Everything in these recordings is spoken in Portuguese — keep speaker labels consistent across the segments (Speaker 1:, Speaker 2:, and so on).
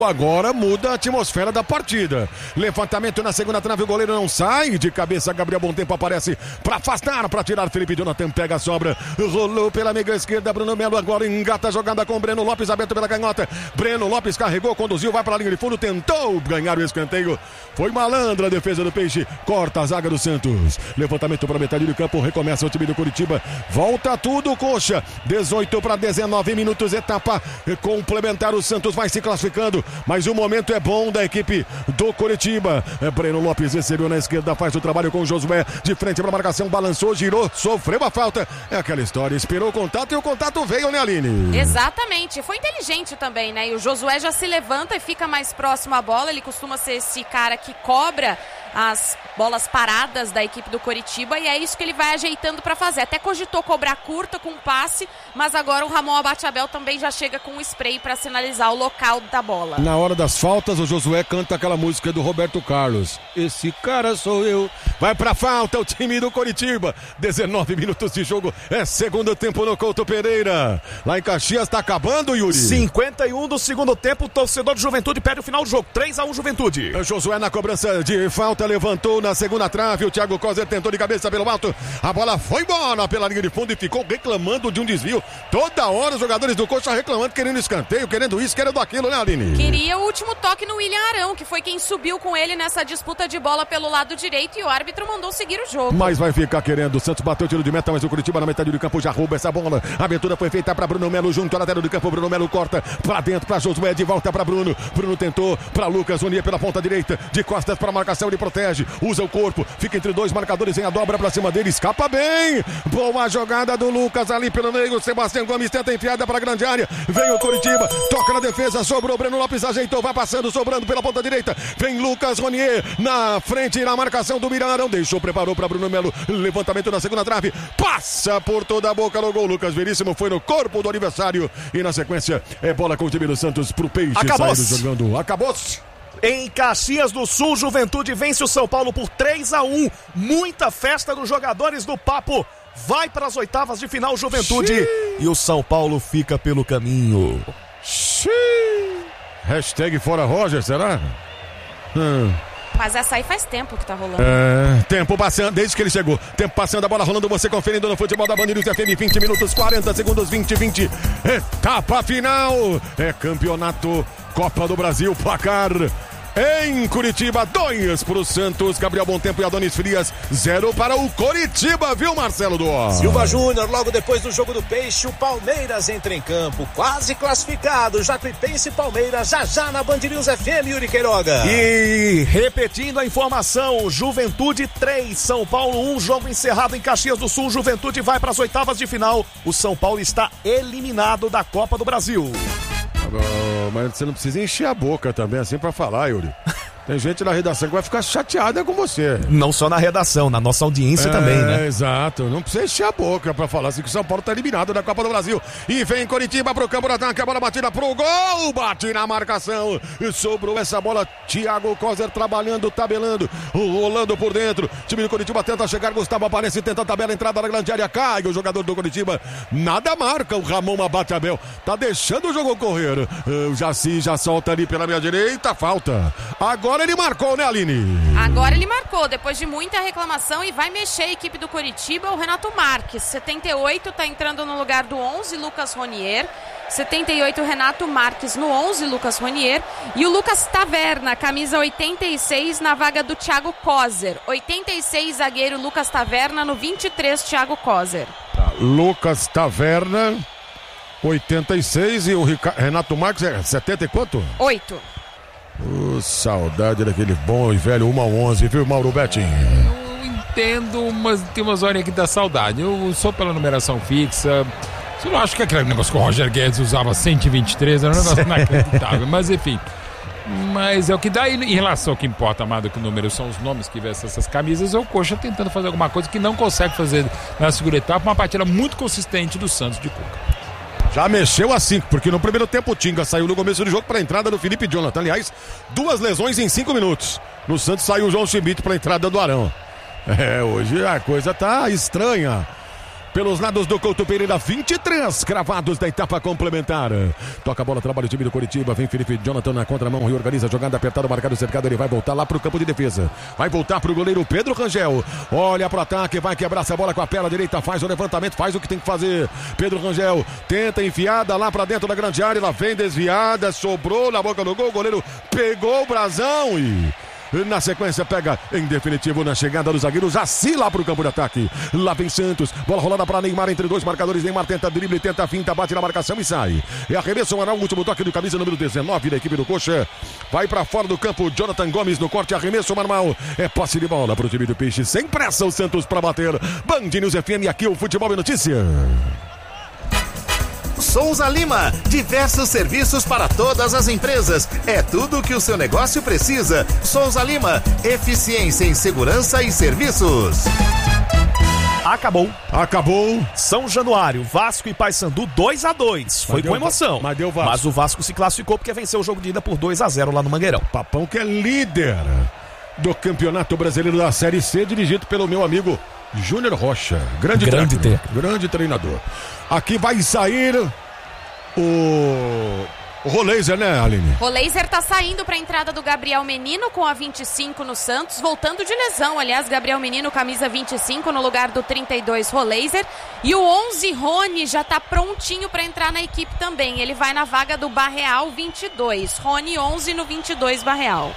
Speaker 1: Agora muda a atmosfera da partida. Levantamento na segunda trave, o goleiro não sai. De cabeça, Gabriel Bom Tempo aparece para afastar, para tirar. Felipe Jonathan pega a sobra. Rolou pela meia esquerda, Bruno Melo agora engata a jogada com Breno Lopes, aberto pela canhota. Breno Lopes carregou, conduziu, vai para a linha de fundo, tentou ganhar o escanteio. Foi malandra a defesa do Peixe. Corta a zaga do Santos. Levantamento para metade do campo, recomeça o time do Coritiba. Volta tudo, coxa. 18 para 19 minutos, etapa complementar. O Santos vai se classificando. Mas o momento é bom da equipe do Coritiba. Breno Lopes recebeu na esquerda, faz o trabalho com o Josué. De frente para a marcação, balançou, girou, sofreu a falta. É aquela história, esperou o contato e o contato veio, né, Aline?
Speaker 2: Exatamente, foi inteligente também, né? E o Josué já se levanta e fica mais próximo à bola. Ele costuma ser esse cara que cobra as bolas paradas da equipe do Coritiba e é isso que ele vai ajeitando para fazer. Até cogitou cobrar curta com passe, mas agora o Ramon Abateabel também já chega com um spray para sinalizar o local da bola.
Speaker 1: Na hora das faltas, o Josué canta aquela música do Roberto Carlos. Esse cara sou eu. Vai pra falta o time do Coritiba. 19 minutos de jogo. É segundo tempo no Couto Pereira. Lá em Caxias tá acabando, Yuri.
Speaker 3: 51 do segundo tempo. O torcedor de Juventude pede o final do jogo. 3-1 Juventude.
Speaker 1: O Josué na cobrança de falta levantou na segunda trave. O Thiago Coser tentou de cabeça pelo alto. A bola foi embora pela linha de fundo e ficou reclamando de um desvio. Toda hora os jogadores do Coxa reclamando, querendo escanteio, querendo isso, querendo aquilo, né, Aline?
Speaker 2: Queria o último toque no William Arão, que foi quem subiu com ele nessa disputa de bola pelo lado direito e o árbitro mandou seguir o jogo.
Speaker 1: Mas vai ficar querendo. O Santos bateu o tiro de meta, mas o Curitiba na metade do campo já rouba essa bola. A abertura foi feita para Bruno Melo junto à lateral do campo. Bruno Melo corta para dentro para Josué, de volta para Bruno. Bruno tentou para Lucas Unier pela ponta direita, de costas para a marcação, ele protege, usa o corpo, fica entre dois marcadores em a dobra para cima dele, escapa bem. Boa jogada do Lucas ali pelo meio. Sebastião Gomes tenta enfiada para a grande área. Vem o Coritiba, toca na defesa, sobrou. Breno Lopes ajeitou, vai passando, sobrando pela ponta direita. Vem Lucas Ronier na frente na marcação do Mirarão. Deixou, preparou para Bruno Melo. Levantamento na segunda trave. Passa por toda a boca no gol. Lucas Veríssimo foi no corpo do adversário. E na sequência é bola com o time do Santos pro Peixe.
Speaker 3: Acabou-se.
Speaker 1: Jogando. Acabou-se.
Speaker 3: Em Caxias do Sul, Juventude vence o São Paulo por 3-1. Muita festa dos jogadores do Papo. Vai para as oitavas de final, Juventude. Xiii. E o São Paulo fica pelo caminho.
Speaker 1: Hashtag fora Roger, será?
Speaker 2: Mas essa aí faz tempo que tá rolando.
Speaker 1: Tempo passando, desde que ele chegou. Tempo passando, a bola rolando, você conferindo no futebol da Band News FM. 20 minutos, 40 segundos, 20. Etapa final. É campeonato Copa do Brasil, placar em Curitiba, 2 para o Santos, Gabriel Bom Tempo e Adonis Frias, 0 para o Coritiba, viu, Marcelo Duó?
Speaker 4: Silva Júnior, logo depois do jogo do Peixe, o Palmeiras entra em campo, quase classificado, Jacuipense e Palmeiras, já na Band News FM, Yuri Queiroga.
Speaker 3: E repetindo a informação, Juventude 3, São Paulo 1, jogo encerrado em Caxias do Sul, Juventude vai para as oitavas de final, o São Paulo está eliminado da Copa do Brasil.
Speaker 1: Mas você não precisa encher a boca também assim pra falar, Yuri. Tem gente na redação que vai ficar chateada com você.
Speaker 3: Não só na redação, na nossa audiência também, né?
Speaker 1: Exato, não precisa encher a boca pra falar assim que o São Paulo tá eliminado da Copa do Brasil. E vem Coritiba pro campo do ataque, a bola batida pro gol, bate na marcação. E sobrou essa bola, Thiago Coser trabalhando, tabelando, rolando por dentro. Time do Coritiba tenta chegar, Gustavo aparece, tenta a tabela, entrada na grande área, cai o jogador do Coritiba. Nada marca o Ramon Abateabel, tá deixando o jogo correr. O Jaci já solta ali pela minha direita, falta. Agora ele marcou, né, Aline?
Speaker 2: Agora ele marcou, depois de muita reclamação, e vai mexer a equipe do Coritiba, o Renato Marques. 78 tá entrando no lugar do 11, Lucas Ronier. 78, Renato Marques no 11, Lucas Ronier. E o Lucas Taverna, camisa 86, na vaga do Thiago Coser. 86, zagueiro Lucas Taverna, no 23, Thiago Coser.
Speaker 1: Lucas Taverna, 86, e o Renato Marques é 70 e quanto?
Speaker 2: 8.
Speaker 1: Saudade daquele bom e velho 1-11, viu, Mauro Betting?
Speaker 5: Eu entendo, mas tem umas horas que dá saudade. Eu sou pela numeração fixa. Eu acho que aquele negócio que o Roger Guedes usava 123 era um negócio inacreditável, mas enfim. Mas é o que dá em relação ao que importa mais do que o número, são os nomes que vestem essas camisas. É o Coxa tentando fazer alguma coisa que não consegue fazer na segunda etapa, uma partida muito consistente do Santos de Cuca.
Speaker 1: Já mexeu a 5, porque no primeiro tempo o Tinga saiu no começo do jogo para a entrada do Felipe Jonathan. Aliás, 2 lesões em 5 minutos. No Santos saiu o João Schmidt para a entrada do Arão. Hoje a coisa tá estranha pelos lados do Couto Pereira, 23 cravados da etapa complementar. Toca a bola, trabalha o time do Coritiba, vem Felipe Jonathan na contramão, reorganiza a jogada, apertada, marcado, cercado, ele vai voltar lá pro campo de defesa. Vai voltar pro goleiro Pedro Rangel. Olha pro ataque, vai quebrar essa bola com a perna direita, faz o levantamento, faz o que tem que fazer. Pedro Rangel tenta enfiada lá pra dentro da grande área, ela vem desviada, sobrou na boca do gol, o goleiro pegou o brasão e... na sequência pega em definitivo na chegada dos zagueiros, assim lá pro campo de ataque. Lá vem Santos, bola rolada para Neymar entre dois marcadores. Neymar tenta drible, tenta finta, bate na marcação e sai. É arremesso, o último toque do camisa número 19 da equipe do Coxa. Vai para fora do campo, Jonathan Gomes no corte, arremesso normal. É posse de bola pro time do Peixe, sem pressa o Santos para bater. Band News FM, aqui o Futebol e Notícia.
Speaker 6: Souza Lima, diversos serviços para todas as empresas. É tudo o que o seu negócio precisa. Souza Lima, eficiência em segurança e serviços.
Speaker 3: Acabou. São Januário, Vasco e Paysandu 2-2. Foi com emoção.
Speaker 1: Mas deu Vasco.
Speaker 3: Mas o Vasco se classificou porque venceu o jogo de ida por 2-0 lá no Mangueirão.
Speaker 1: Papão que é líder do Campeonato Brasileiro da Série C, dirigido pelo meu amigo Júnior Rocha. Grande treinador. Aqui vai sair o Roleiser, né, Aline?
Speaker 2: Roleiser tá saindo pra entrada do Gabriel Menino com a 25 no Santos, voltando de lesão. Aliás, Gabriel Menino, camisa 25 no lugar do 32 Roleiser. E o 11 Rony já tá prontinho pra entrar na equipe também. Ele vai na vaga do Barreal 22. Rony 11 no 22 Barreal.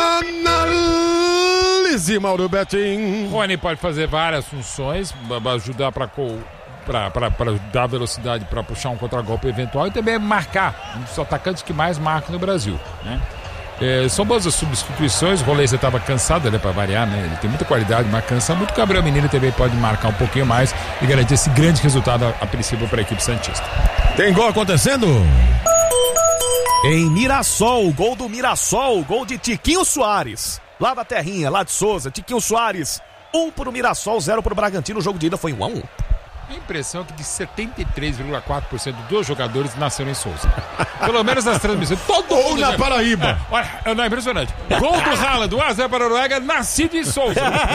Speaker 1: Análise, Mauro Betim.
Speaker 5: Rony pode fazer várias funções, ajudar para dar velocidade, para puxar um contragolpe eventual e também marcar, um dos atacantes que mais marca no Brasil, né? São boas as substituições. O Roleiser estava cansado, ele é para variar, né? Ele tem muita qualidade, mas cansa muito. O Gabriel Menino também pode marcar um pouquinho mais e garantir esse grande resultado a princípio para a equipe santista.
Speaker 1: Tem gol acontecendo?
Speaker 3: Em Mirassol, gol do Mirassol, gol de Tiquinho Soares, lá da terrinha, lá de Souza. Tiquinho Soares, 1 pro Mirassol, 0 pro Bragantino. O jogo de ida foi 1-1.
Speaker 5: A impressão é que de 73,4% dos jogadores nasceram em Souza. Pelo menos nas transmissões. Todo
Speaker 1: mundo na Paraíba.
Speaker 5: Olha, é impressionante. Gol do Haaland, 1-0 para a Noruega, nascido em Souza.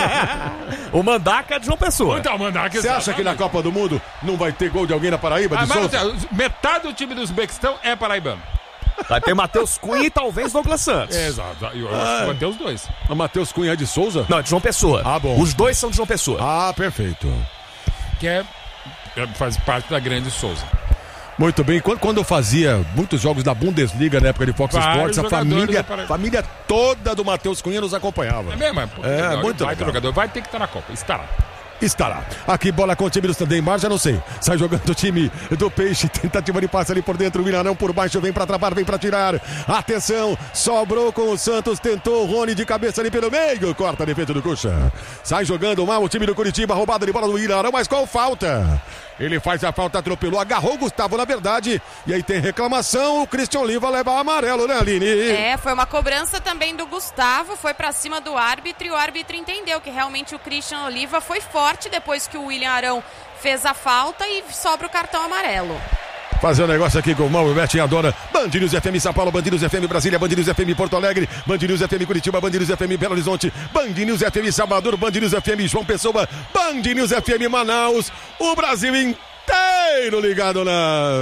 Speaker 3: O Mandaca é de João Pessoa.
Speaker 5: Então, Mandaca,
Speaker 1: você acha que na Copa do Mundo não vai ter gol de alguém na Paraíba, de Souza?
Speaker 5: Metade do time do Uzbequistão é paraibano.
Speaker 3: Vai ter Matheus Cunha e talvez Douglas Santos.
Speaker 5: Exato. Eu acho que vai ter os dois.
Speaker 1: O Matheus Cunha é de Souza?
Speaker 3: Não, é de João Pessoa.
Speaker 1: Ah, bom.
Speaker 3: Os dois são de João Pessoa.
Speaker 1: Ah, perfeito.
Speaker 5: Que faz parte da grande Souza.
Speaker 1: Muito bem, quando eu fazia muitos jogos da Bundesliga na época de Fox Sports, a família toda do Matheus Cunha nos acompanhava.
Speaker 5: É mesmo?
Speaker 1: Muito legal.
Speaker 5: Jogador vai ter que estar na Copa,
Speaker 1: estará. Aqui bola com o time do Neymar, já não sei. Sai jogando o time do Peixe, tentativa de passe ali por dentro, o Milanão por baixo, vem pra travar, vem pra tirar. Atenção, sobrou com o Santos, tentou o Rony de cabeça ali pelo meio, corta a defesa do Coxa. Sai jogando mal o time do Curitiba, roubada de bola do Milanão, mas qual falta? Ele faz a falta, atropelou, agarrou o Gustavo na verdade, e aí tem reclamação, o Christian Oliva leva o amarelo, né, Aline?
Speaker 2: Foi uma cobrança também do Gustavo, foi pra cima do árbitro e o árbitro entendeu que realmente o Christian Oliva foi forte depois que o William Arão fez a falta e sobra o cartão amarelo.
Speaker 1: Fazer um negócio aqui com o Mauro Betinho adora. Band News FM São Paulo, Band News FM Brasília, Band News FM Porto Alegre, Band News FM Curitiba, Band News FM Belo Horizonte, Band News FM Salvador, Band News FM João Pessoa, Band News FM Manaus, o Brasil inteiro ligado na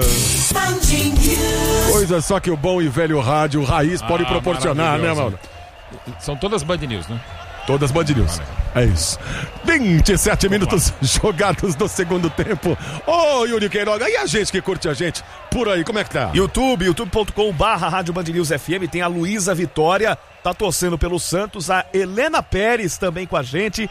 Speaker 1: coisa só que o bom e velho rádio raiz pode proporcionar, né, Mauro?
Speaker 5: São todas Band News, né?
Speaker 1: Todas Band News. É isso. 27 minutos jogados no segundo tempo. Ô, Yuri Queiroga, e a gente que curte a gente por aí, como é que tá?
Speaker 3: youtube.com/Rádio Band News FM, tem a Luísa Vitória, tá torcendo pelo Santos, a Helena Pérez também com a gente,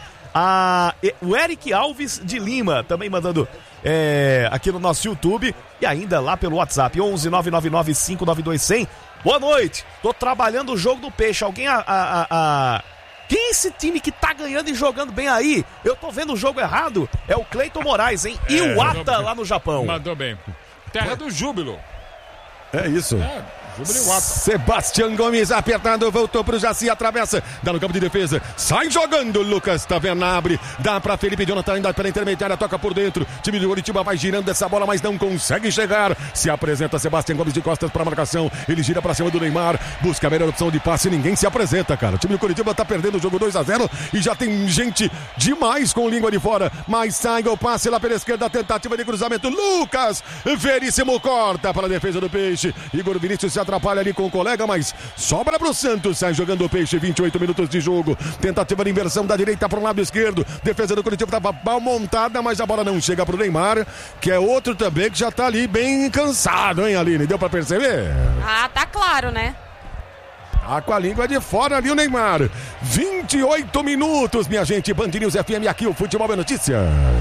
Speaker 3: o Eric Alves de Lima também mandando aqui no nosso YouTube e ainda lá pelo WhatsApp, 11 999 592 100. Boa noite, tô trabalhando o jogo do Peixe, alguém quem é esse time que tá ganhando e jogando bem aí? Eu tô vendo o jogo errado. É o Cleiton Moraes, hein? Iwata lá no Japão.
Speaker 5: Mandou bem. Terra do júbilo.
Speaker 1: É isso. Sebastião Gomes apertado, voltou pro Jaci, atravessa, dá no campo de defesa, sai jogando, Lucas Taverna abre, dá pra Felipe Jonathan, ainda pela intermediária, toca por dentro, time do Coritiba vai girando essa bola, mas não consegue chegar, se apresenta Sebastião Gomes de costas pra marcação, ele gira pra cima do Neymar, busca a melhor opção de passe, ninguém se apresenta, cara, o time do Coritiba tá perdendo o jogo 2-0 e já tem gente demais com língua de fora, mas sai o passe lá pela esquerda, tentativa de cruzamento, Lucas Veríssimo corta para a defesa do Peixe, Igor Vinícius se atrapalha ali com o colega, mas sobra pro Santos, sai jogando o Peixe, 28 minutos de jogo, tentativa de inversão da direita para o lado esquerdo, defesa do Coritiba estava mal montada, mas a bola não chega pro Neymar, que é outro também que já tá ali bem cansado, hein, Aline, deu para perceber?
Speaker 2: Ah, tá claro, né?
Speaker 1: Tá com a língua de fora ali o Neymar, 28 minutos, minha gente, Band News FM, aqui o Futebol é Notícia.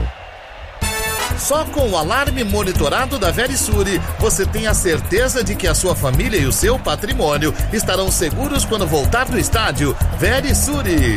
Speaker 6: Só com o alarme monitorado da Verisure, você tem a certeza de que a sua família e o seu patrimônio estarão seguros quando voltar do estádio. Verisure.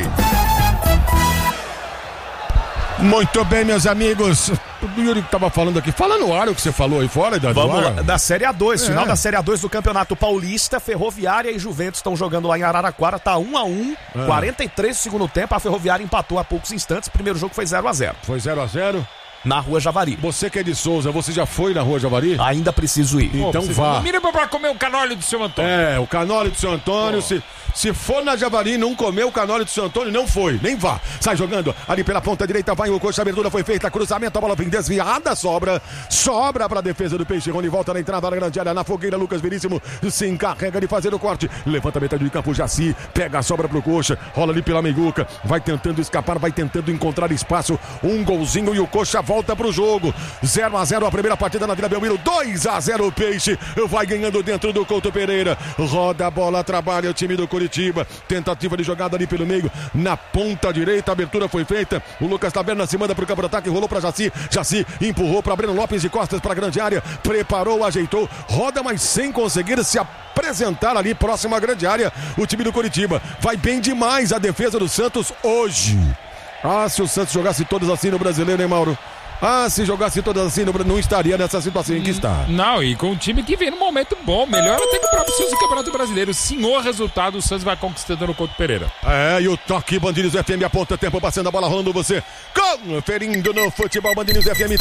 Speaker 1: Muito bem, meus amigos. O Yuri que tava falando aqui. Fala no ar o que você falou aí fora.
Speaker 3: Vamos lá, da Série A2, final da Série A2 do Campeonato Paulista, Ferroviária e Juventus estão jogando lá em Araraquara, tá 1-1, 43 do segundo tempo, a Ferroviária empatou há poucos instantes, o primeiro jogo foi 0-0.
Speaker 1: Foi 0-0?
Speaker 3: Na Rua Javari.
Speaker 1: Você que é de Souza, você já foi na Rua Javari?
Speaker 3: Ainda preciso ir.
Speaker 1: Então vá.
Speaker 5: Mínimo pra comer o canole do seu Antônio.
Speaker 1: É, o canole do seu Antônio. Se for na Javari e não comer o canole do seu Antônio, não foi, nem vá. Sai jogando ali pela ponta direita, vai o coxa, a abertura foi feita, cruzamento, a bola vem desviada, sobra pra defesa do Peixe, Rony volta na entrada da grande área, na fogueira, Lucas Veríssimo se encarrega de fazer o corte, levanta a metade de campo, Jaci, pega a sobra pro coxa, rola ali pela meiguca, vai tentando escapar, vai tentando encontrar espaço, um golzinho e o coxa volta pro jogo, 0-0 a primeira partida na Vila Belmiro, 2-0 o Peixe, vai ganhando dentro do Couto Pereira, roda a bola, trabalha o time do Coritiba, tentativa de jogada ali pelo meio, na ponta direita, a abertura foi feita, o Lucas Taverna se manda pro campo de ataque, rolou pra Jaci, Jaci empurrou pra Breno Lopes de costas pra grande área, preparou, ajeitou, roda, mas sem conseguir se apresentar ali próximo à grande área, o time do Coritiba, vai bem demais a defesa do Santos hoje. Ah, se o Santos jogasse todos assim no Brasileiro, hein, Mauro? Ah, se jogasse todas assim, não estaria nessa situação em que está.
Speaker 5: Não, e com um time que vem num momento bom, melhor até que o próprio Santos do Campeonato Brasileiro. Senhor resultado, o Santos vai conquistando no Couto Pereira.
Speaker 1: É, e o toque Band News FM aponta tempo, passando a bola, rolando você. Conferindo no futebol Band News FM,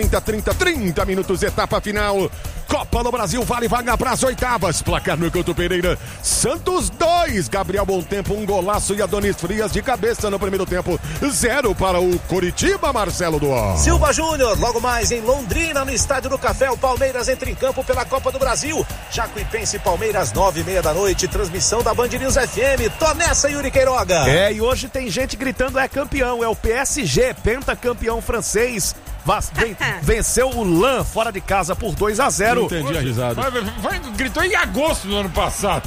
Speaker 1: 30 minutos, etapa final. Copa do Brasil, vale vaga para as oitavas. Placar no Couto Pereira, Santos 2, Gabriel Bom Tempo, um golaço e Adonis Frias de cabeça no primeiro tempo. 0 para o Coritiba, Marcelo Duó.
Speaker 4: Silva Júnior, logo mais em Londrina, no Estádio do Café, o Palmeiras entra em campo pela Copa do Brasil. Jacuipense e Palmeiras, 9h30 da noite, transmissão da Band News FM. Tô nessa, Yuri Queiroga.
Speaker 3: É, e hoje tem gente gritando é campeão, é o PSG, pentacampeão francês. Venceu o LAN fora de casa por 2-0.
Speaker 1: Não entendi a risada.
Speaker 5: Gritou em agosto do ano passado.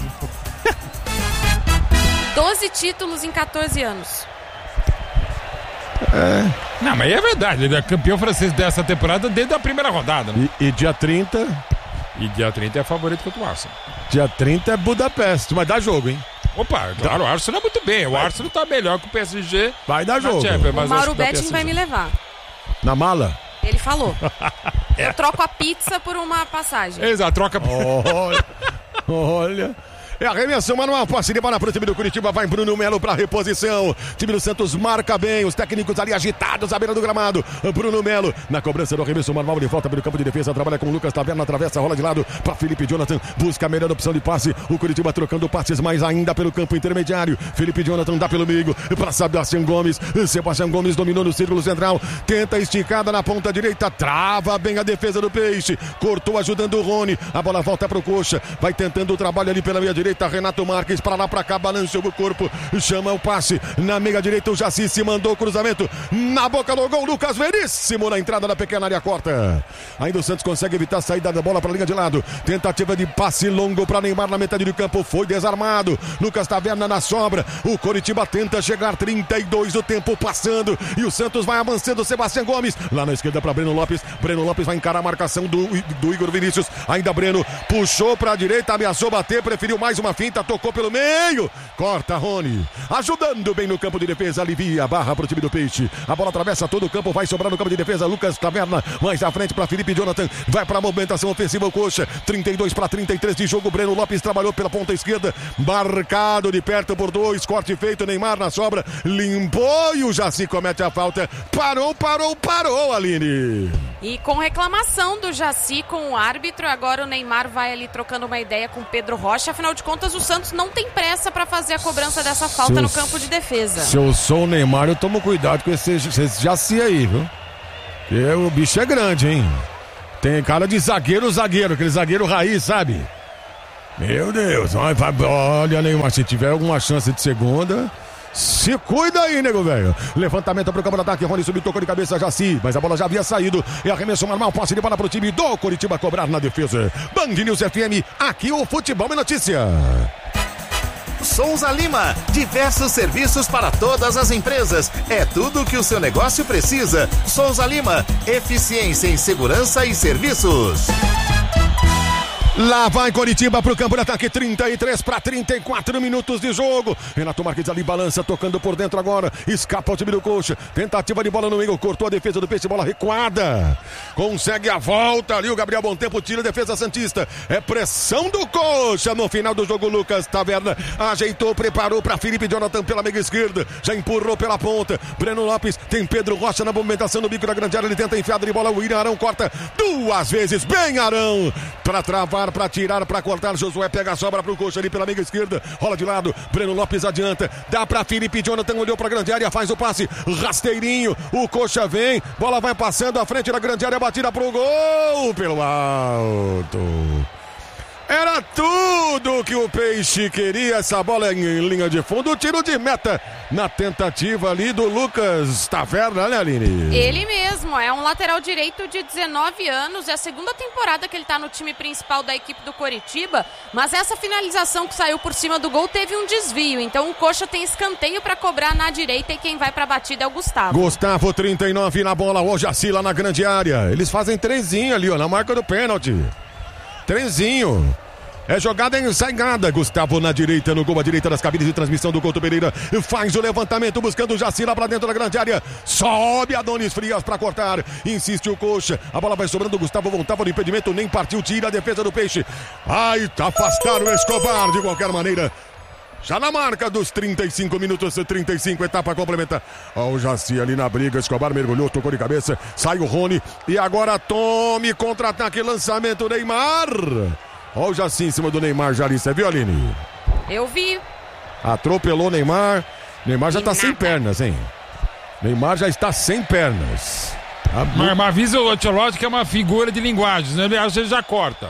Speaker 2: 12 títulos em 14 anos.
Speaker 5: Não, mas é verdade, ele é campeão francês dessa temporada desde a primeira rodada. Né?
Speaker 1: E dia 30?
Speaker 5: E dia 30 é favorito contra o Arsenal.
Speaker 1: Dia 30 é Budapeste, mas dá jogo, hein?
Speaker 5: Opa, claro, o Arsenal é muito bem. O Arsenal tá melhor que o PSG.
Speaker 1: Vai dar jogo.
Speaker 2: O Mauro Betting vai me levar.
Speaker 1: Na mala?
Speaker 2: Ele falou. Eu troco a pizza por uma passagem.
Speaker 5: Exato, troca.
Speaker 1: Olha. É arremesso manual, posse de bola para o time do Coritiba, vai Bruno Melo para reposição, time do Santos marca bem, os técnicos ali agitados à beira do gramado, Bruno Melo na cobrança do arremesso manual, de volta pelo campo de defesa, trabalha com o Lucas Taverna, atravessa, rola de lado para Felipe Jonathan, busca a melhor opção de passe, o Coritiba trocando passes mais ainda pelo campo intermediário, Felipe Jonathan dá pelo meio para Sebastião Gomes dominou no círculo central, tenta esticada na ponta direita, trava bem a defesa do Peixe, cortou ajudando o Rony, a bola volta para o coxa, vai tentando o trabalho ali pela meia direita, Renato Marques para lá para cá, balança o corpo, chama o passe na meia direita, o Jaci se mandou o cruzamento na boca do gol, Lucas Veríssimo na entrada da pequena área corta, ainda o Santos consegue evitar a saída da bola para a linha de lado, tentativa de passe longo para Neymar na metade do campo, foi desarmado, Lucas Taverna na sobra, o Coritiba tenta chegar, 32 do tempo passando e o Santos vai avançando, Sebastião Gomes lá na esquerda para Breno Lopes vai encarar a marcação do Igor Vinícius, ainda Breno puxou para a direita, ameaçou bater, preferiu mais faz uma finta, tocou pelo meio, corta Rony, ajudando bem no campo de defesa, alivia a barra pro time do Peixe. A bola atravessa todo o campo, vai sobrar no campo de defesa, Lucas Taverna, mais à frente para Felipe Jonathan, vai para a movimentação ofensiva, o Coxa, 32-33 de jogo, Breno Lopes trabalhou pela ponta esquerda, marcado de perto por 2, corte feito, Neymar na sobra, limpou e o Jaci comete a falta, parou, Aline.
Speaker 2: E com reclamação do Jaci com o árbitro, agora o Neymar vai ali trocando uma ideia com o Pedro Rocha, afinal de contas o Santos não tem pressa para fazer a cobrança dessa falta no campo de defesa.
Speaker 1: Se eu sou o Neymar, eu tomo cuidado com esse Jaci aí, viu? Porque o bicho é grande, hein? Tem cara de zagueiro, aquele zagueiro raiz, sabe? Meu Deus, olha, Neymar, se tiver alguma chance de segunda, se cuida aí, nego velho. Levantamento pro campo de ataque, Rony subiu, tocou de cabeça, Jaci, mas a bola já havia saído. E arremesso normal, posse de bola pro time do Coritiba cobrar na defesa. Band News FM, aqui o futebol é notícia.
Speaker 6: Souza Lima, diversos serviços para todas as empresas. É tudo o que o seu negócio precisa. Souza Lima, eficiência em segurança e serviços.
Speaker 1: Lá vai Coritiba pro campo de ataque, 33-34 minutos de jogo. Renato Marques ali balança, tocando por dentro agora. Escapa o time do Coxa. Tentativa de bola no meio, cortou a defesa do Peixe, bola recuada. Consegue a volta ali, o Gabriel Bontempo tira a defesa santista. É pressão do Coxa no final do jogo. Lucas Taverna ajeitou, preparou para Felipe Jonathan pela meia esquerda. Já empurrou pela ponta. Breno Lopes tem Pedro Rocha na movimentação no bico da grande área. Ele tenta enfiada de bola. O William Arão corta 2 vezes. Bem Arão para travar, para tirar, para cortar. Josué pega a sobra pro Coxa ali pela meia esquerda, rola de lado, Breno Lopes adianta, dá pra Felipe Jonathan, olhou pra grande área, faz o passe, rasteirinho, o Coxa vem, bola vai passando à frente da grande área, batida pro gol, pelo alto. Era tudo que o Peixe queria, essa bola em linha de fundo, tiro de meta na tentativa ali do Lucas Taverna, né, Aline?
Speaker 2: Ele mesmo, é um lateral direito de 19 anos, é a segunda temporada que ele tá no time principal da equipe do Coritiba, mas essa finalização que saiu por cima do gol teve um desvio, então o Coxa tem escanteio pra cobrar na direita e quem vai pra batida é o Gustavo.
Speaker 1: Gustavo, 39 na bola, o Jaci lá na grande área, eles fazem 3 ali, ó, na marca do pênalti. 3. É jogada ensaiada. Gustavo na direita, no gol à direita das cabines de transmissão do Couto Pereira. Faz o levantamento, buscando o Jaci lá pra dentro da grande área. Sobe Adonis Frias pra cortar. Insiste o Coxa. A bola vai sobrando. Gustavo voltava no impedimento, nem partiu. Tira a defesa do Peixe. Ai, afastaram o Escobar de qualquer maneira. Já na marca dos 35 minutos, 35, etapa complementar. Ó, o Jaci ali na briga, Escobar mergulhou, tocou de cabeça, sai o Rony. E agora tome contra-ataque, lançamento Neymar. Ó o Jaci em cima do Neymar, já ali, você viu, Aline?
Speaker 2: Eu vi.
Speaker 1: Atropelou o Neymar. Neymar já tá sem pernas, hein? Neymar já está sem pernas.
Speaker 5: Mas avisa o Ancelotti que é uma figura de linguagem, né? Aliás, ele já corta.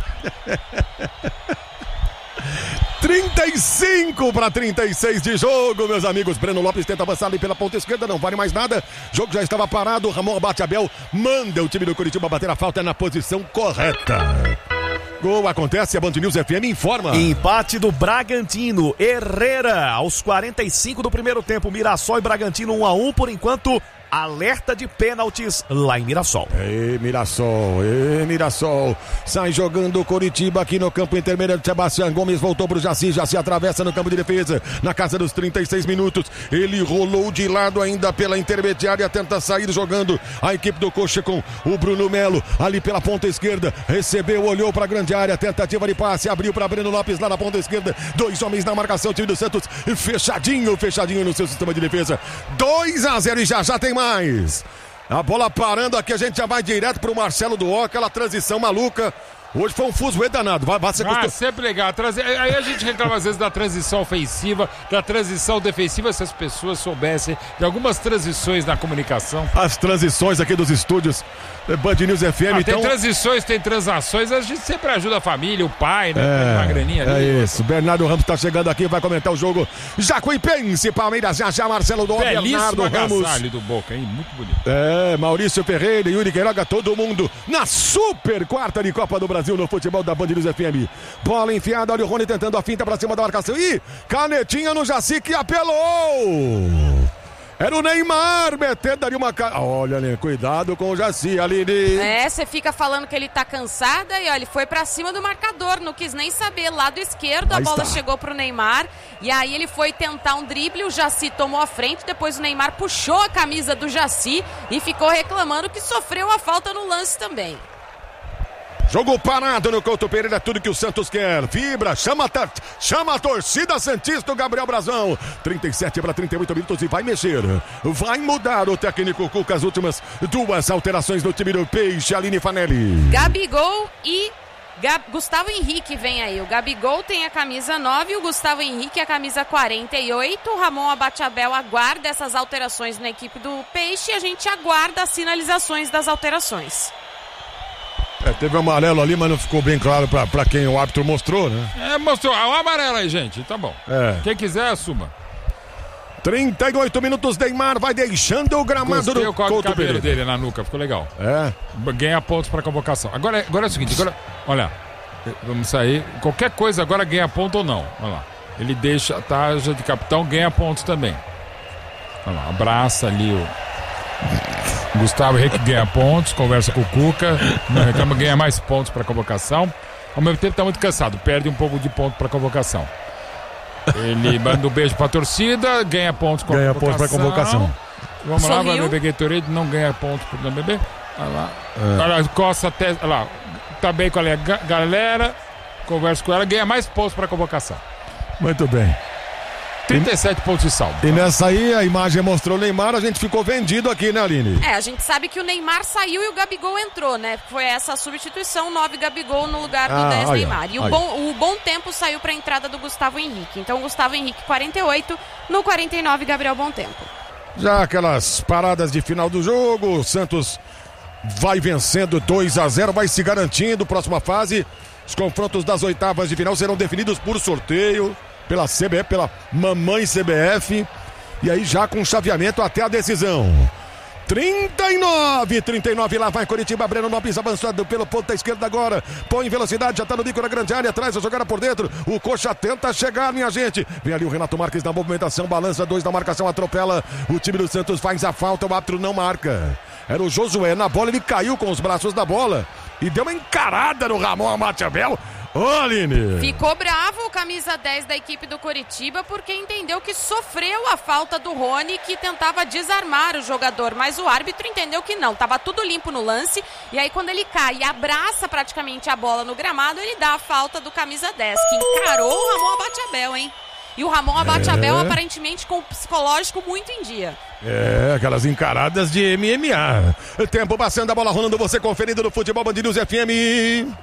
Speaker 1: 35-36 de jogo, meus amigos. Breno Lopes tenta avançar ali pela ponta esquerda, não vale mais nada. O jogo já estava parado. Ramon bate Abel, manda o time do Coritiba bater a falta na posição correta. Gol acontece, a Band News FM informa.
Speaker 3: Empate do Bragantino, Herrera, aos 45 do primeiro tempo. Mirassol e Bragantino 1-1 por enquanto. Alerta de pênaltis lá em Mirassol.
Speaker 1: Mirassol. Sai jogando o Coritiba aqui no campo intermediário. Sebastião Gomes voltou pro Jaci. Jaci atravessa no campo de defesa. Na casa dos 36 minutos. Ele rolou de lado ainda pela intermediária. Tenta sair jogando a equipe do Coxa com o Bruno Melo. Ali pela ponta esquerda. Recebeu, olhou pra grande área. Tentativa de passe. Abriu pra Breno Lopes lá na ponta esquerda. 2 homens na marcação. O time do Santos fechadinho no seu sistema de defesa. 2-0 e já tem mais. A bola parando aqui, a gente já vai direto pro Marcelo Duó, aquela transição maluca. Hoje foi um fuzuê danado. Vai
Speaker 5: sempre legal. Aí a gente reclama às vezes da transição ofensiva, da transição defensiva, se as pessoas soubessem de algumas transições na comunicação.
Speaker 1: As transições aqui dos estúdios Band News FM.
Speaker 5: Tem transições, tem transações, a gente sempre ajuda a família, o pai, né? Uma graninha ali.
Speaker 1: É isso. Bernardo Ramos tá chegando aqui, vai comentar o jogo. Jacuipense, Palmeiras, já Marcelo Duó, Bernardo Ramos.
Speaker 5: Do Boca, hein? Muito bonito.
Speaker 1: Maurício Ferreira, Yuri Queiroga, todo mundo na super quarta de Copa do Brasil no futebol da Band News FM. Bola enfiada, olha o Rony tentando a finta pra cima da marcação. Ih, canetinha no Jaci que apelou. Era o Neymar metendo ali uma... Olha, né? Cuidado com o Jaci, Aline.
Speaker 2: Você fica falando que ele tá cansada e, olha, ele foi pra cima do marcador, não quis nem saber. Lado esquerdo, a bola chegou pro Neymar e aí ele foi tentar um drible, o Jaci tomou a frente, depois o Neymar puxou a camisa do Jaci e ficou reclamando que sofreu a falta no lance também.
Speaker 1: Jogo parado no Couto Pereira, tudo que o Santos quer. Vibra, chama a torcida santista, o Gabriel Brazão. 37 para 38 minutos e vai mexer. Vai mudar o técnico Cuca. As últimas 2 alterações no time do Peixe, Aline Fanelli.
Speaker 2: Gabigol e Gustavo Henrique vem aí. O Gabigol tem a camisa 9 e o Gustavo Henrique a camisa 48. O Ramon Abateabel aguarda essas alterações na equipe do Peixe e a gente aguarda as sinalizações das alterações.
Speaker 1: Teve um amarelo ali, mas não ficou bem claro pra quem o árbitro mostrou, né?
Speaker 5: Mostrou. Um amarelo aí, gente. Tá bom. Quem quiser, assuma.
Speaker 1: 38 minutos, Neymar vai deixando o gramado do
Speaker 5: Couto Pereira dele na nuca, ficou legal. Ganha pontos pra convocação. Agora é o seguinte, olha, vamos sair. Qualquer coisa agora ganha ponto ou não. Olha lá. Ele deixa a tarja de capitão, ganha pontos também. Olha lá, abraça ali o Gustavo Henrique, ganha pontos, conversa com o Cuca, não reclama, ganha mais pontos para convocação. Ao mesmo tempo está muito cansado, perde um pouco de ponto para convocação. Ele manda um beijo para a torcida, ganha pontos com
Speaker 1: ganha pontos para convocação.
Speaker 5: Vamos lá, vai beber Gatorade, não ganha pontos por não beber. Olha lá, olha lá, coça até, olha lá, tá bem com a galera, conversa com ela, ganha mais pontos para convocação.
Speaker 1: Muito bem.
Speaker 5: 37 pontos de saldo.
Speaker 1: E nessa aí, a imagem mostrou o Neymar, a gente ficou vendido aqui, né, Aline?
Speaker 2: A gente sabe que o Neymar saiu e o Gabigol entrou, né? Foi essa substituição, 9 Gabigol no lugar do 10 Neymar. E o bom tempo saiu para a entrada do Gustavo Henrique. Então, o Gustavo Henrique, 48, no 49, Gabriel Bom Tempo.
Speaker 1: Já aquelas paradas de final do jogo, o Santos vai vencendo 2-0, vai se garantindo, próxima fase. Os confrontos das oitavas de final serão definidos por sorteio. Pela CBF, pela mamãe CBF. E aí já com chaveamento até a decisão. 39, lá vai Coritiba, Breno Lopes avançado pelo ponta esquerda agora, põe em velocidade, já tá no bico da grande área, atrás a jogada por dentro, o Coxa tenta chegar, minha gente, vem ali o Renato Marques na movimentação, balança 2 da marcação, atropela, o time do Santos faz a falta, o árbitro não marca, era o Josué na bola, ele caiu com os braços da bola e deu uma encarada no Ramon Abateabel. Ô, Aline!
Speaker 2: Ficou bravo o camisa 10 da equipe do Coritiba porque entendeu que sofreu a falta do Rony, que tentava desarmar o jogador, mas o árbitro entendeu que não, tava tudo limpo no lance, e aí quando ele cai e abraça praticamente a bola no gramado, ele dá a falta do camisa 10, que encarou o Ramon Abateabel, hein? E o Ramon Abateabel aparentemente com o psicológico muito em dia.
Speaker 1: Aquelas encaradas de MMA. Tempo passando, a bola rolando, você conferindo no Futebol Band News FM.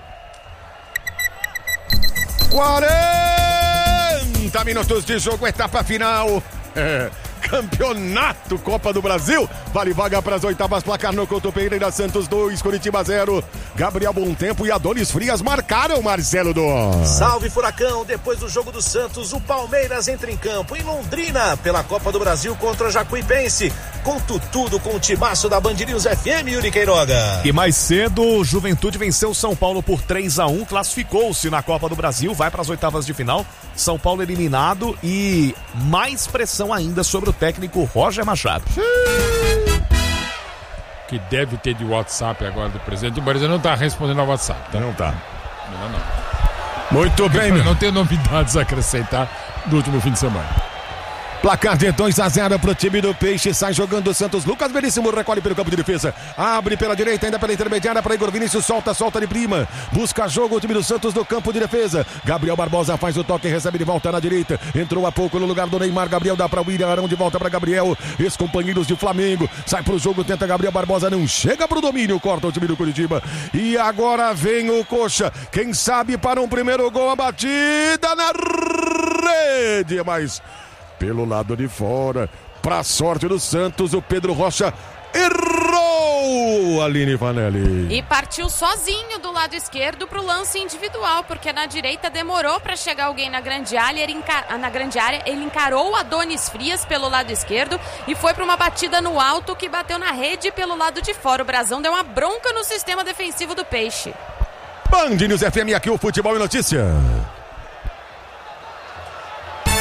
Speaker 1: 40 minutos de jogo, etapa final. Campeonato Copa do Brasil. Vale vaga para as oitavas, placar no Couto Pereira, Santos 2, Coritiba 0. Gabriel Bom Tempo e Adonis Frias marcaram, Marcelo Dom.
Speaker 4: Salve, Furacão. Depois do jogo do Santos, o Palmeiras entra em campo em Londrina pela Copa do Brasil contra a Jacuipense. Conto tudo com o timaço da Band News FM, Yuri Queiroga.
Speaker 3: E mais cedo, o Juventude venceu o São Paulo por 3-1, classificou-se na Copa do Brasil, vai para as oitavas de final. São Paulo eliminado e mais pressão ainda sobre o técnico Roger Machado.
Speaker 5: Que deve ter de WhatsApp agora do presidente, embora ele não está respondendo ao WhatsApp. Tá?
Speaker 1: Não tá.
Speaker 5: Não.
Speaker 1: Muito bem,
Speaker 5: não tem novidades a acrescentar do último fim de semana.
Speaker 1: Placar de 2-0 pro time do Peixe, sai jogando o Santos. Lucas Veríssimo recolhe pelo campo de defesa, abre pela direita, ainda pela intermediária para Igor Vinícius, solta de prima, busca jogo o time do Santos no campo de defesa. Gabriel Barbosa faz o toque, recebe de volta na direita, entrou há pouco no lugar do Neymar. Gabriel dá para William Arão, de volta para Gabriel, ex-companheiros de Flamengo, sai pro jogo, tenta Gabriel Barbosa, não chega pro domínio, corta o time do Curitiba. E agora vem o Coxa, quem sabe para um primeiro gol, a batida na rede, mas pelo lado de fora, pra sorte do Santos, o Pedro Rocha errou, Aline Fanelli.
Speaker 2: E partiu sozinho do lado esquerdo pro lance individual, porque na direita demorou para chegar alguém na grande área, ele encarou o Adonis Frias pelo lado esquerdo e foi para uma batida no alto que bateu na rede pelo lado de fora. O Brasão deu uma bronca no sistema defensivo do Peixe.
Speaker 1: Band News FM, aqui o Futebol e Notícia.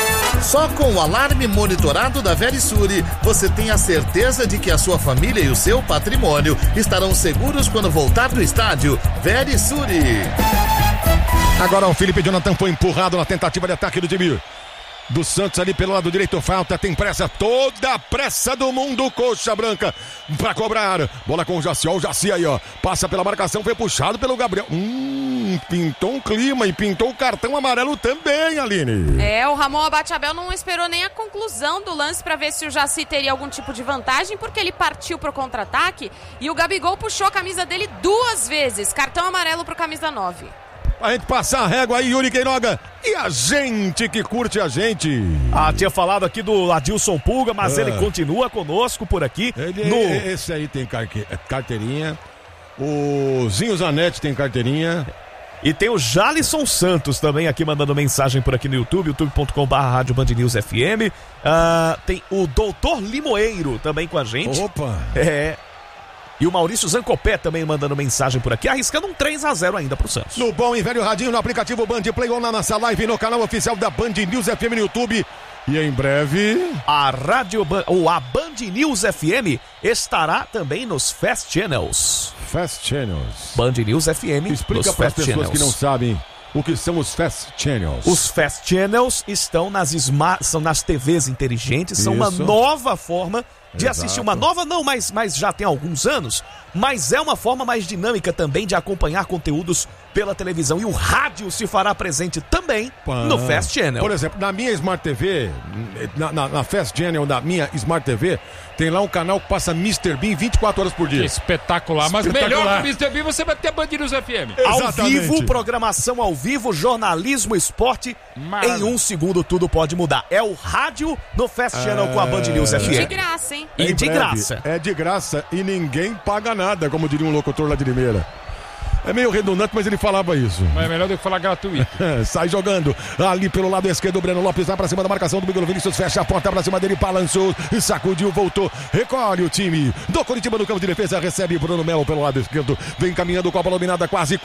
Speaker 6: Só com o alarme monitorado da Verisure, você tem a certeza de que a sua família e o seu patrimônio estarão seguros quando voltar do estádio. Verisure.
Speaker 1: Agora o Felipe Jonathan foi empurrado na tentativa de ataque do time do Santos ali pelo lado direito, falta, tem pressa, toda a pressa do mundo, coxa branca pra cobrar, bola com o Jaci, ó, o Jaci aí, ó, passa pela marcação, foi puxado pelo Gabriel, pintou um clima e pintou o cartão amarelo também, Aline.
Speaker 2: O Ramon Abate-Abel não esperou nem a conclusão do lance pra ver se o Jaci teria algum tipo de vantagem, porque ele partiu pro contra-ataque e o Gabigol puxou a camisa dele 2 vezes, cartão amarelo pro camisa 9.
Speaker 1: A gente passar a régua aí, Yuri Queiroga. E a gente que curte a gente.
Speaker 3: Tinha falado aqui do Adilson Pulga, mas ele continua conosco por aqui.
Speaker 1: Esse aí tem carteirinha. O Zinho Zanetti tem carteirinha.
Speaker 3: E tem o Jalisson Santos também aqui mandando mensagem por aqui no YouTube, youtube.com/Rádio Band News FM. Tem o Doutor Limoeiro também com a gente.
Speaker 1: Opa!
Speaker 3: E o Maurício Zancopé também mandando mensagem por aqui, arriscando um 3-0 ainda pro Santos.
Speaker 1: No bom e velho radinho, no aplicativo Band Play ou na nossa live no canal oficial da Band News FM no YouTube. E em breve...
Speaker 3: a Band News FM estará também nos Fast Channels.
Speaker 1: Fast Channels.
Speaker 3: Band News FM.
Speaker 1: Explica para as pessoas que não sabem o que são os Fast Channels.
Speaker 3: Os Fast Channels estão são nas TVs inteligentes, são uma nova forma de assistir, uma nova não, mas já tem alguns anos, mas é uma forma mais dinâmica também de acompanhar conteúdos pela televisão, e o rádio se fará presente também no Fast Channel.
Speaker 1: Por exemplo, na minha Smart TV, na Fast Channel da minha Smart TV, tem lá um canal que passa Mr. Bean 24 horas por dia.
Speaker 5: Que espetacular, mas melhor que o Mr. Bean você vai ter Band News FM.
Speaker 3: Ao vivo, programação ao vivo, jornalismo, esporte, em 1 segundo tudo pode mudar. É o rádio no Fast Channel com a Band News FM.
Speaker 2: De graça, hein?
Speaker 3: E de graça.
Speaker 1: É de graça e ninguém paga nada, como diria um locutor lá de Limeira. É meio redundante, mas ele falava isso.
Speaker 5: Mas é melhor do que falar gratuito.
Speaker 1: Sai jogando ali pelo lado esquerdo. O Breno Lopes vai pra cima da marcação do Miguel Vinícius. Fecha a porta pra cima dele. Balançou, sacudiu, voltou. Recolhe o time do Coritiba no campo de defesa. Recebe Bruno Melo pelo lado esquerdo. Vem caminhando com a bola dominada. Quase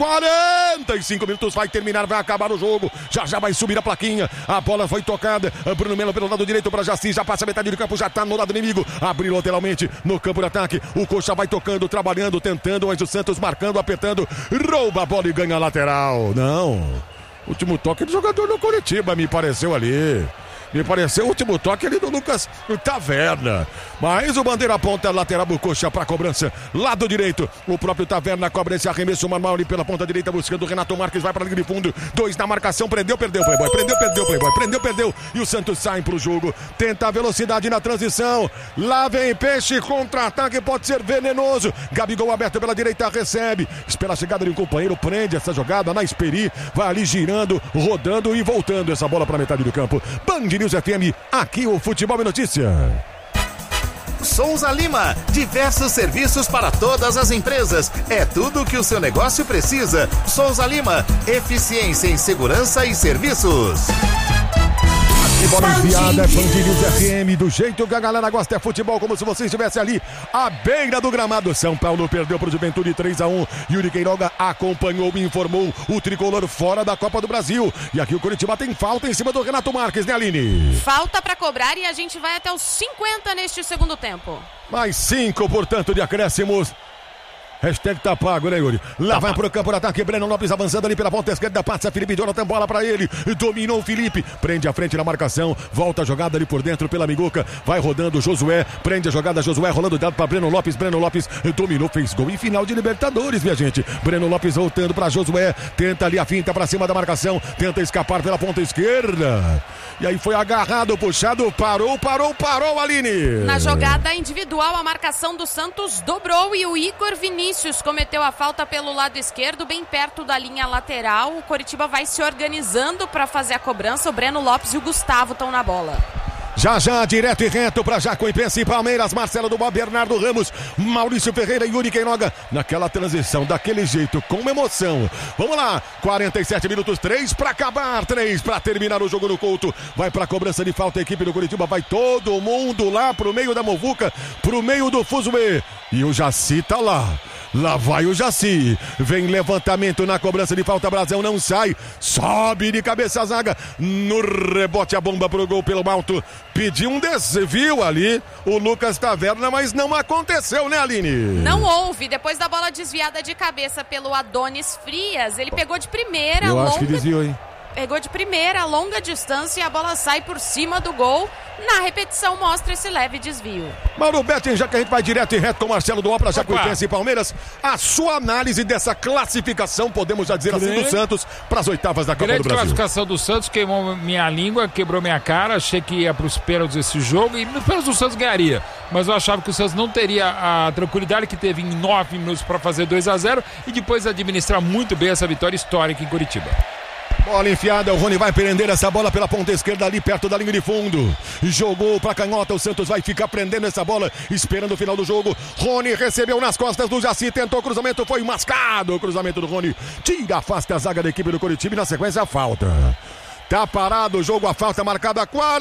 Speaker 1: 45 minutos. Vai terminar, vai acabar o jogo. Já vai subir a plaquinha. A bola foi tocada. Bruno Melo pelo lado direito pra Jaci. Já passa a metade do campo. Já tá no lado inimigo. Abriu lateralmente no campo de ataque. O Coxa vai tocando, trabalhando, tentando. O Anjo Santos marcando, apertando. Rouba a bola e ganha a lateral. Não. Último toque do jogador do Coritiba, me pareceu ali. Me pareceu o último toque ali do Lucas Taverna. Mas o bandeira aponta lateral do Coxa para cobrança. Lado direito. O próprio Taverna cobra esse arremesso manual ali pela ponta direita, buscando o Renato Marques. Vai para a linha de fundo. 2 na marcação. Prendeu, perdeu, Playboy. Prendeu. E o Santos sai pro jogo. Tenta a velocidade na transição. Lá vem Peixe. Contra-ataque pode ser venenoso. Gabigol aberto pela direita, recebe. Espera a chegada de um companheiro. Prende essa jogada na Esperi. Vai ali girando, rodando e voltando essa bola para metade do campo. Band News FM, aqui o Futebol é Notícia.
Speaker 6: Souza Lima, diversos serviços para todas as empresas. É tudo o que o seu negócio precisa. Souza Lima, eficiência em segurança e serviços.
Speaker 1: E bola enfiada, é Band News FM, do jeito que a galera gosta, é futebol, como se você estivesse ali à beira do gramado. São Paulo perdeu para o Juventude 3-1. Yuri Queiroga acompanhou e informou o tricolor fora da Copa do Brasil. E aqui o Coritiba tem falta em cima do Renato Marques, né, Aline?
Speaker 2: Falta para cobrar e a gente vai até os 50 neste segundo tempo.
Speaker 1: Mais 5, portanto, de acréscimos. Hashtag tá pago, né, Yuri? Lá vai pro campo de ataque, Breno Lopes avançando ali pela ponta esquerda, passa Felipe Jonathan, bola pra ele, dominou o Felipe, prende a frente na marcação, volta a jogada ali por dentro pela Miguca, vai rodando Josué, prende a jogada, Josué rolando dado pra Breno Lopes dominou, fez gol em final de Libertadores, minha gente. Breno Lopes voltando pra Josué, tenta ali a finta pra cima da marcação, tenta escapar pela ponta esquerda, e aí foi agarrado, puxado, parou, Aline.
Speaker 2: Na jogada individual, a marcação do Santos dobrou e o Igor Vinícius cometeu a falta pelo lado esquerdo, bem perto da linha lateral. O Coritiba vai se organizando para fazer a cobrança. O Breno Lopes e o Gustavo estão na bola.
Speaker 1: Já, direto e reto para Jacuipense e Palmeiras. Marcelo do Bob, Bernardo Ramos, Maurício Ferreira e Yuri Queiroga. Naquela transição, daquele jeito, com emoção. Vamos lá, 47 minutos, 3 para acabar, 3 para terminar o jogo no Couto. Vai para a cobrança de falta a equipe do Curitiba. Vai todo mundo lá pro meio da muvuca, pro meio do Fuzue. E o Jaci tá lá. Lá vai o Jaci, vem levantamento na cobrança de falta, Brasão não sai, sobe de cabeça a zaga, no rebote a bomba pro gol pelo alto, pediu um desvio ali, o Lucas Taverna, mas não aconteceu, né, Aline?
Speaker 2: Não houve, depois da bola desviada de cabeça pelo Adonis Frias, ele pegou de primeira,
Speaker 1: eu acho que desviou, hein?
Speaker 2: Pegou de primeira, longa distância e a bola sai por cima do gol. Na repetição mostra esse leve desvio.
Speaker 1: Mauro Betting, já que a gente vai direto e reto com o Marcelo do Opra, Jacuipense e Palmeiras, a sua análise dessa classificação, podemos já dizer assim, do Santos para as oitavas da Copa do Brasil.
Speaker 5: Classificação do Santos, queimou minha língua, quebrou minha cara, achei que ia para os pênaltis esse jogo e nos pênaltis o Santos ganharia. Mas eu achava que o Santos não teria a tranquilidade que teve em 9 minutos para fazer 2-0 e depois administrar muito bem essa vitória histórica em Curitiba.
Speaker 1: Bola enfiada, o Rony vai prender essa bola pela ponta esquerda ali perto da linha de fundo. Jogou pra canhota, o Santos vai ficar prendendo essa bola, esperando o final do jogo. Rony recebeu nas costas do Jaci, tentou o cruzamento, foi mascado o cruzamento do Rony. Tira, afasta a zaga da equipe do Curitiba e na sequência a falta. Tá parado o jogo, a falta marcada a 40.